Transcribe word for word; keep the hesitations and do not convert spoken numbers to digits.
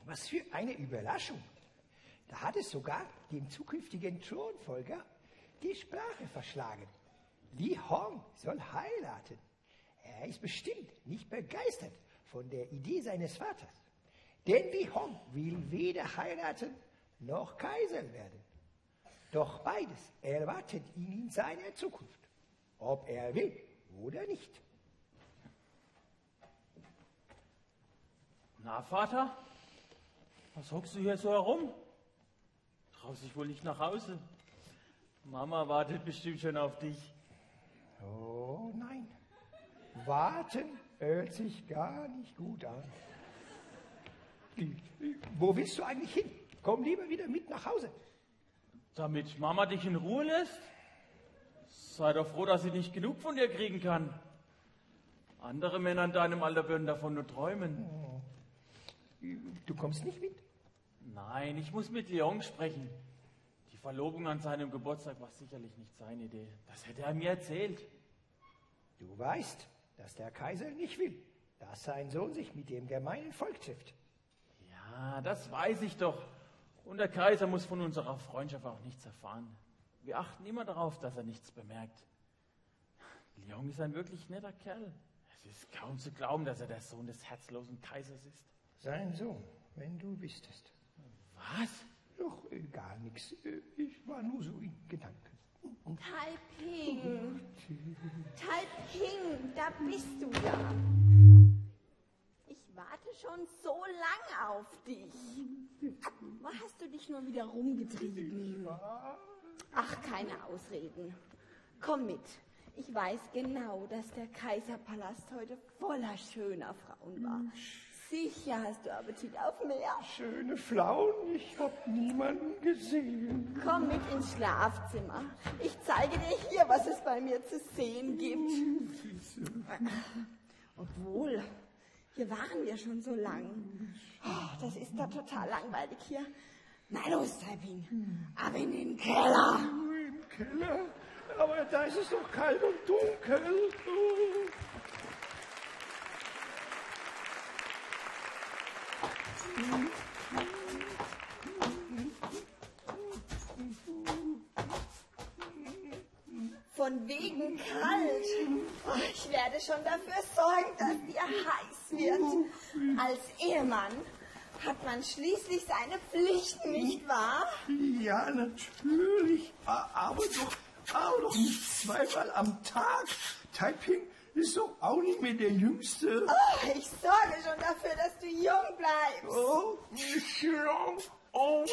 Was für eine Überraschung. Da hat es sogar dem zukünftigen Thronfolger die Sprache verschlagen. Li Hong soll heiraten. Er ist bestimmt nicht begeistert von der Idee seines Vaters. Denn Li Hong will weder heiraten noch Kaiser werden. Doch beides erwartet ihn in seiner Zukunft, ob er will oder nicht. Na, Vater, was hockst du hier so herum? Traust dich wohl nicht nach Hause? Mama wartet bestimmt schon auf dich. Oh nein, warten hört sich gar nicht gut an. Wo willst du eigentlich hin? Komm lieber wieder mit nach Hause. Damit Mama dich in Ruhe lässt? Sei doch froh, dass sie nicht genug von dir kriegen kann. Andere Männer in deinem Alter würden davon nur träumen. Du kommst nicht mit? Nein, ich muss mit Leon sprechen. Die Verlobung an seinem Geburtstag war sicherlich nicht seine Idee. Das hätte er mir erzählt. Du weißt, dass der Kaiser nicht will, dass sein Sohn sich mit dem gemeinen Volk trifft. Ja, das weiß ich doch. Und der Kaiser muss von unserer Freundschaft auch nichts erfahren. Wir achten immer darauf, dass er nichts bemerkt. Leon ist ein wirklich netter Kerl. Es ist kaum zu glauben, dass er der Sohn des herzlosen Kaisers ist. Sein Sohn, wenn du wüsstest. Was? Doch, äh, gar nichts. Äh, ich war nur so in Gedanken. Taiping, Taiping, da bist du ja. Ich warte schon so lange auf dich. Wo hast du dich nur wieder rumgetrieben? Ach, keine Ausreden. Komm mit. Ich weiß genau, dass der Kaiserpalast heute voller schöner Frauen war. Sicher hast du Appetit auf mehr. Schöne Frauen, ich hab niemanden gesehen. Komm mit ins Schlafzimmer. Ich zeige dir hier, was es bei mir zu sehen gibt. Obwohl, hier waren wir schon so lang. Oh, das ist da total langweilig hier. Na los, Taiping, ab in den Keller. Im Keller? Aber da ist es doch kalt und dunkel. Oh. Von wegen kalt. Oh, ich werde schon dafür sorgen, dass dir heiß wird. Als Ehemann hat man schließlich seine Pflichten, nicht wahr? Ja, natürlich. Aber doch, aber doch nicht zweimal am Tag. Taiping ist doch auch nicht mehr der Jüngste. Oh, ich sorge schon dafür, dass du jung bleibst. Oh, nicht jung. Oh.